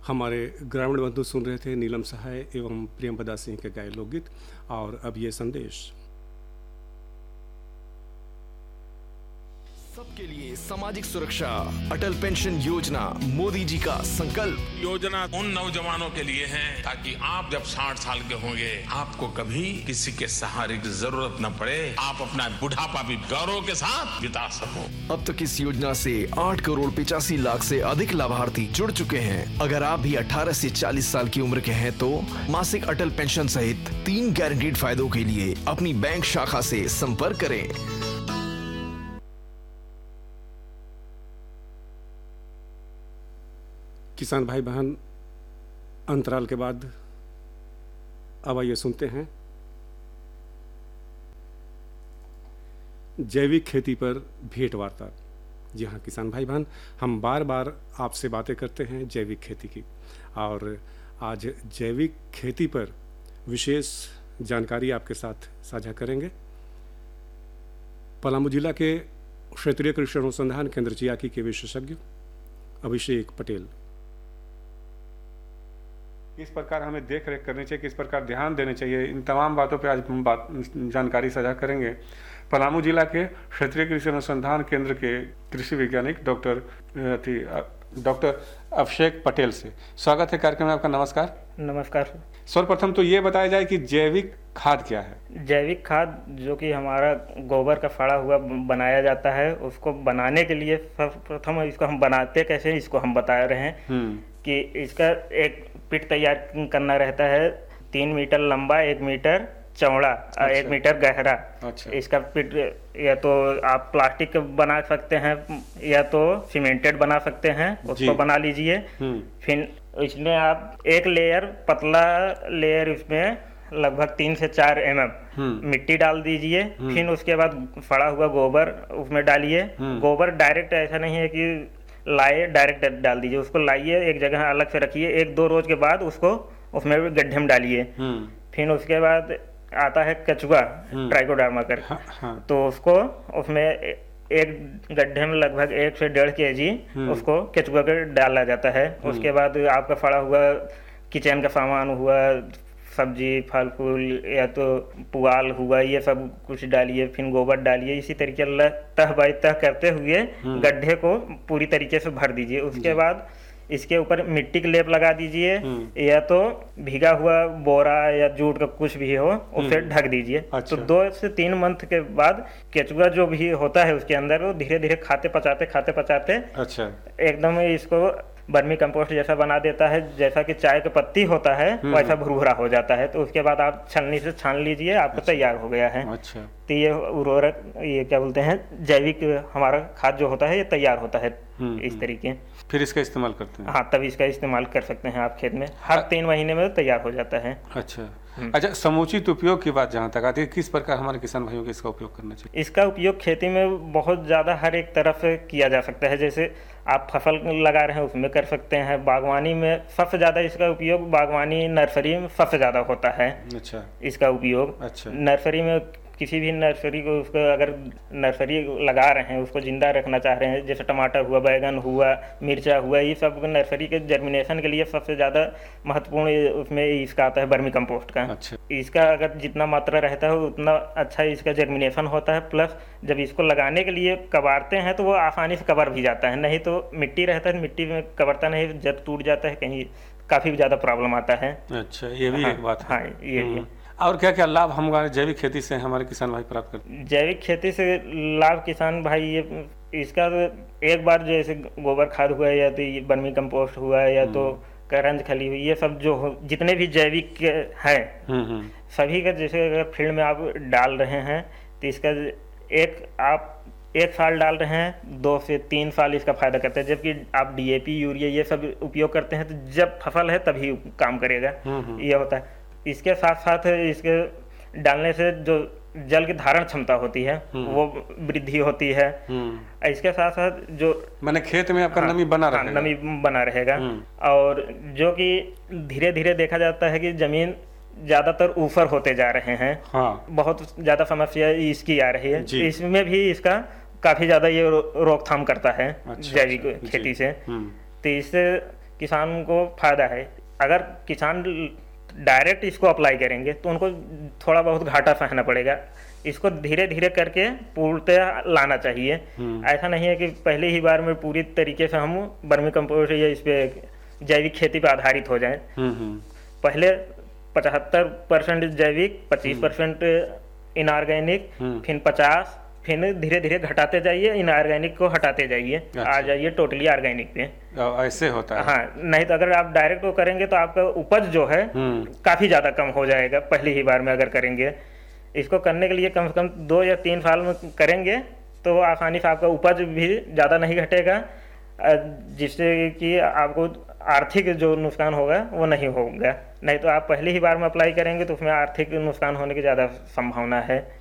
हमारे ग्रामीण बंधु सुन रहे थे नीलम सहाय एवं प्रियंवदा सिंह के गाए लोकगीत। और अब ये संदेश। सबके लिए सामाजिक सुरक्षा, अटल पेंशन योजना मोदी जी का संकल्प। योजना उन नौजवानों के लिए है ताकि आप जब 60 साल के होंगे आपको कभी किसी के सहारे की जरूरत न पड़े, आप अपना बुढ़ापा भी गौरव के साथ बिता सको। अब तक इस योजना से 8 करोड़ 85 लाख से अधिक लाभार्थी जुड़ चुके हैं। अगर आप भी 18 से 40 साल की उम्र के हैं तो मासिक अटल पेंशन सहित 3 गारंटीड फायदों के लिए अपनी बैंक शाखा से संपर्क करें। किसान भाई बहन, अंतराल के बाद अब आइए सुनते हैं जैविक खेती पर भेंट वार्ता। जी हाँ किसान भाई बहन, हम बार बार आपसे बातें करते हैं जैविक खेती की, और आज जैविक खेती पर विशेष जानकारी आपके साथ साझा करेंगे। पलामू जिला के क्षेत्रीय कृषि अनुसंधान केंद्र चियाकी के विशेषज्ञ अभिषेक पटेल। किस प्रकार हमें देख रेख करनी चाहिए, किस प्रकार ध्यान देने चाहिए, इन तमाम बातों पे आज हम जानकारी साझा करेंगे पलामू जिला के क्षेत्रीय कृषि अनुसंधान केंद्र के कृषि वैज्ञानिक डॉक्टर अभिषेक पटेल से। स्वागत है कार्यक्रम में आपका। नमस्कार। नमस्कार। सर्वप्रथम तो ये बताया जाए कि जैविक खाद क्या है। जैविक खाद जो कि हमारा गोबर का फड़ा हुआ बनाया जाता है, उसको बनाने के लिए सर्वप्रथम इसको हम बनाते कैसे, इसको हम बता रहे हैं कि इसका एक पिट तैयार करना रहता है 3 मीटर लंबा, 1 मीटर चौड़ा, 1 मीटर गहरा। इसका पिट या तो आप प्लास्टिक बना सकते हैं या तो सीमेंटेड बना सकते हैं, उसको बना लीजिए। फिर इसमें आप एक लेयर पतला लेयर इसमें लगभग 3 से 4 mm मिट्टी डाल दीजिए। फिर उसके बाद फड़ा हुआ गोबर उसमें डालिए। गोबर डायरेक्ट ऐसा नहीं है कि लाए डायरेक्ट डाल दीजिए, उसको लाइए एक जगह अलग से रखिए, 1-2 रोज के बाद उसको उसमें गड्ढे में डालिए। फिर उसके बाद आता है कचुआ ट्राइकोडर्मा कर, तो उसको उसमें एक गड्ढे में लगभग 1 से 1.5 kg उसको केचुआ कर डाला जाता है। उसके बाद आपका फड़ा हुआ किचन का सामान हुआ, सब्जी फल फूल या तो पुआल हुआ, ये सब कुछ डालिए। फिर गोबर डालिए। इसी तरीके तह बाई तह करते हुए गड्ढे को पूरी तरीके से भर दीजिए। उसके बाद इसके ऊपर मिट्टी की लेप लगा दीजिए, या तो भीगा हुआ बोरा या जूट का कुछ भी हो उसे ढक दीजिए। तो 2 से 3 मंथ के बाद केचुआ जो भी होता है उसके अंदर वो धीरे धीरे खाते पचाते एकदम इसको बर्मी कंपोस्ट जैसा बना देता है। जैसा कि चाय का पत्ती होता है वैसा भुरभुरा हो जाता है। तो उसके बाद आप छलनी से छान लीजिए, आपको तैयार हो गया है। तो ये उर्वरक, ये क्या बोलते हैं, जैविक हमारा खाद जो होता है ये तैयार होता है इस तरीके। फिर इसका इस्तेमाल करते हैं। हाँ, तब इसका इस्तेमाल कर सकते हैं आप खेत में। हर 3 महीने में तैयार हो जाता है। अच्छा, समुचित उपयोग की बात जहाँ तक आती है, किस प्रकार हमारे किसान भाइयों को इसका उपयोग करना चाहिए? इसका उपयोग खेती में बहुत ज़्यादा हर एक तरफ से किया जा सकता है। जैसे आप फसल लगा रहे हैं उसमें कर सकते हैं। बागवानी में सबसे ज़्यादा इसका उपयोग, बागवानी नर्सरी में सबसे ज़्यादा होता है। इसका उपयोग नर्सरी में किसी भी नर्सरी को, उसको अगर नर्सरी लगा रहे हैं उसको जिंदा रखना चाह रहे हैं, जैसे टमाटर हुआ, बैगन हुआ, मिर्चा हुआ, ये सब नर्सरी के जर्मिनेशन के लिए सबसे ज़्यादा महत्वपूर्ण उसमें इसका आता है वर्मी कंपोस्ट का। इसका अगर जितना मात्रा रहता है उतना अच्छा इसका जर्मिनेशन होता है। प्लस जब इसको लगाने के लिए कबारते हैं तो वो आसानी से कबर भी जाता है। नहीं तो मिट्टी रहता है, मिट्टी में कबरता नहीं, जब टूट जाता है, कहीं काफ़ी ज़्यादा प्रॉब्लम आता है। अच्छा, ये भी एक बात है। हाँ, ये और क्या क्या लाभ हमारे जैविक खेती से हमारे किसान भाई प्राप्त करते हैं? जैविक खेती से लाभ किसान भाई, ये इसका तो एक बार जैसे गोबर खाद हुआ या तो ये वर्मी कंपोस्ट हुआ या तो करंज खली हुई, ये सब जो जितने भी जैविक हैं सभी का, जैसे अगर फील्ड में आप डाल रहे हैं तो इसका आप 1 साल डाल रहे हैं, 2 से 3 साल इसका फायदा करते हैं। जबकि आप DAP यूरिया ये सब उपयोग करते हैं तो जब फसल है तभी काम करेगा, ये होता है। इसके साथ साथ इसके डालने से जो जल की धारण क्षमता होती है वो वृद्धि होती है। इसके साथ साथ जो मैंने खेत में आपका नमी बना रहेगा, नमी बना रहेगा। और जो कि धीरे धीरे देखा जाता है कि जमीन ज्यादातर ऊपर होते जा रहे हैं। बहुत ज्यादा समस्या इसकी आ रही है। इसमें भी इसका काफी ज्यादा ये रोकथाम करता है जैविक खेती से। तो इससे किसान को फायदा है। अगर किसान डायरेक्ट इसको अप्लाई करेंगे तो उनको थोड़ा बहुत घाटा सहना पड़ेगा। इसको धीरे धीरे करके पूर्णतः लाना चाहिए। ऐसा नहीं है कि पहले ही बार में पूरी तरीके से हम वर्मी कंपोस्ट या इस पे जैविक खेती पे आधारित हो जाएं। पहले 75% जैविक, 25% इनऑर्गेनिक, फिर 50, फिर धीरे धीरे घटाते जाइए, इनऑर्गेनिक को हटाते जाइए। अच्छा। आ जाइए टोटली ऑर्गेनिक पे। ऐसे होता है। हाँ, नहीं तो अगर आप डायरेक्ट वो करेंगे तो आपका उपज जो है काफी ज्यादा कम हो जाएगा पहली ही बार में अगर करेंगे। इसको करने के लिए कम से कम 2 या 3 साल में करेंगे तो आसानी से आपका उपज भी ज़्यादा नहीं घटेगा, जिससे कि आपको आर्थिक जो नुकसान होगा वो नहीं होगा। नहीं तो आप पहली ही बार में अप्लाई करेंगे तो उसमें आर्थिक नुकसान होने की ज़्यादा संभावना है।